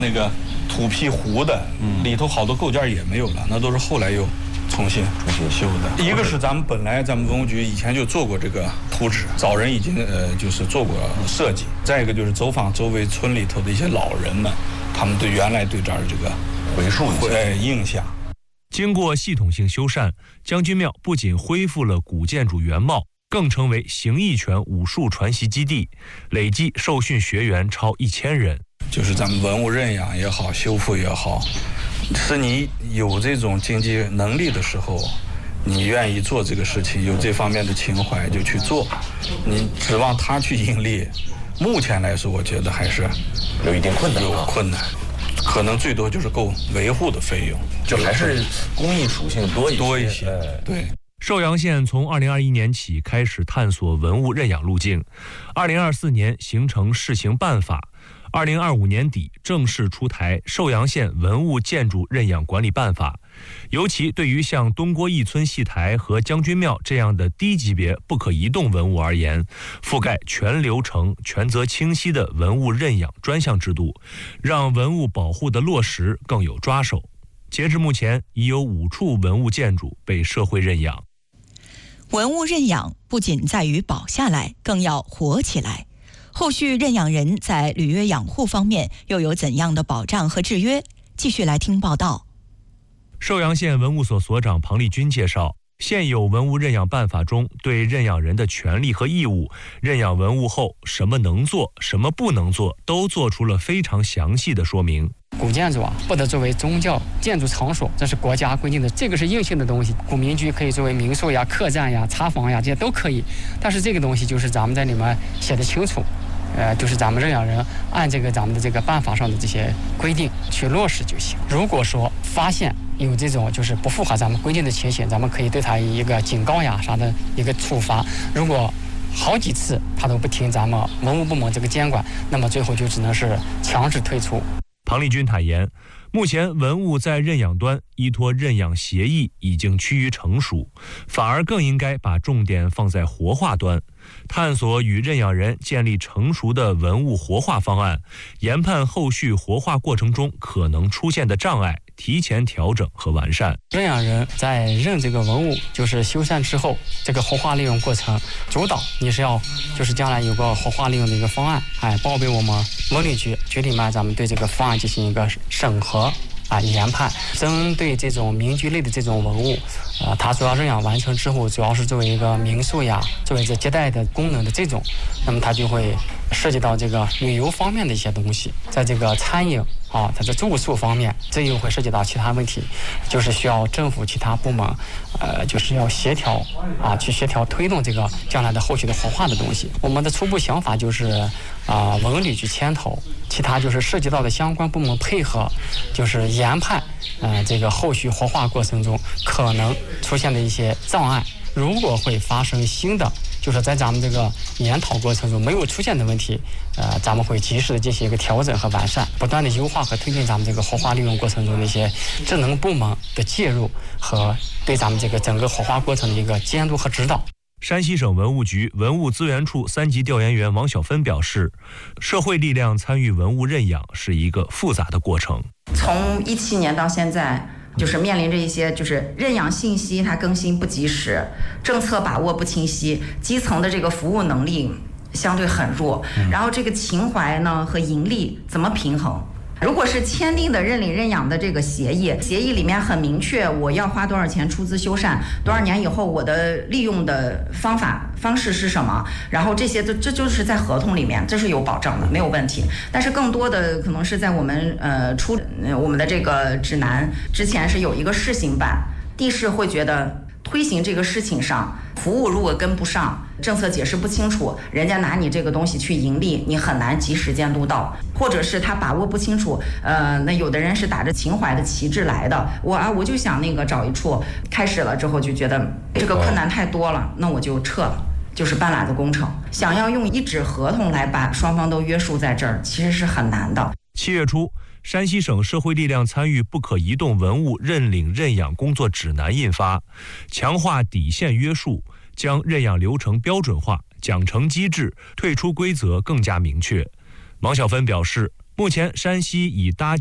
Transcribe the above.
那个土坯糊的，里头好多构件也没有了，那都是后来又重新修的。一个是咱们文物局以前就做过这个图纸，早人已经就是做过设计。再一个就是走访周围村里头的一些老人们，他们原来对这儿这个回溯印象。 经过系统性修缮，将军庙不仅恢复了古建筑原貌，更成为形意拳武术传习基地，累计受训学员超1000人。 就是咱们文物认养也好，修复也好，是你有这种经济能力的时候，你愿意做这个事情，有这方面的情怀就去做。你指望他去盈利，目前来说，我觉得还是有一定困难， 有困难，可能最多就是够维护的费用， 就还是公益属性多一些。 对。 寿阳县从2021年起开始探索文物认养路径，2024年形成试行办法，2025年底正式出台《寿阳县文物建筑认养管理办法》，尤其对于像东郭义村戏台和将军庙这样的低级别不可移动文物而言，覆盖全流程、权责清晰的文物认养专项制度，让文物保护的落实更有抓手。截至目前，已有5处文物建筑被社会认养。 文物认养不仅在于保下来，更要活起来。后续认养人在履约养护方面又有怎样的保障和制约？继续来听报道。 寿阳县文物所所长庞丽君介绍，现有文物认养办法中对认养人的权利和义务、认养文物后什么能做、什么不能做，都做出了非常详细的说明。 古建筑不得作为宗教建筑场所，这是国家规定的，这个是硬性的东西。古民居可以作为民宿呀、客栈呀、茶房呀，这些都可以。但是这个东西就是咱们在里面写的清楚，就是咱们认养人按这个咱们的这个办法上的这些规定去落实就行。如果说发现有这种就是不符合咱们规定的情形，咱们可以对他一个警告呀啥的一个处罚。如果好几次他都不听咱们文物部门这个监管，那么最后就只能是强制退出。 庞丽君坦言，目前文物在认养端依托认养协议已经趋于成熟，反而更应该把重点放在活化端，探索与认养人建立成熟的文物活化方案，研判后续活化过程中可能出现的障碍，提前调整和完善。 认养人在认这个文物就是修缮之后，这个活化利用过程主导你是要就是将来有个活化利用的一个方案，报备我们文旅局里面，咱们对这个方案进行一个审核研判。针对这种民居类的这种文物，它主要认养完成之后，主要是作为一个民宿呀，作为这接待的功能的这种，那么它就会涉及到这个旅游方面的一些东西，在这个餐饮它在住宿方面，这又会涉及到其他问题，就是需要政府其他部门就是要协调去协调推动这个将来的后续的活化的东西。我们的初步想法就是文旅局牵头，其他就是涉及到的相关部门配合，就是研判这个后续活化过程中可能出现的一些障碍，如果会发生新的，就是在咱们这个研讨过程中没有出现的问题，咱们会及时的进行一个调整和完善，不断的优化和推进咱们这个活化利用过程中的一些职能部门的介入和对咱们这个整个活化过程的一个监督和指导。 山西省文物局文物资源处3级调研员王晓芬表示，社会力量参与文物认养是一个复杂的过程。 从17年到现在，就是面临着一些就是认养信息它更新不及时，政策把握不清晰，基层的这个服务能力相对很弱，然后这个情怀呢和盈利怎么平衡？如果是签订的认领认养的这个协议里面很明确，我要花多少钱出资修缮，多少年以后我的利用的方式是什么，然后这些这就是在合同里面，这是有保障的，没有问题。但是更多的可能是在我们我们的这个指南之前是有一个试行版，地市会觉得推行这个事情上，服务如果跟不上，政策解释不清楚，人家拿你这个东西去盈利，你很难及时监督到，或者是他把握不清楚，那有的人是打着情怀的旗帜来的，我就想那个找一处，开始了之后就觉得这个困难太多了，那我就撤了。就是半拉子工程，想要用一纸合同来把双方都约束在这儿，其实是很难的。 7月初，山西省社会力量参与不可移动文物认领认养工作指南印发，强化底线约束，将认养流程标准化，奖惩机制、退出规则更加明确。王晓芬表示， 目前山西已搭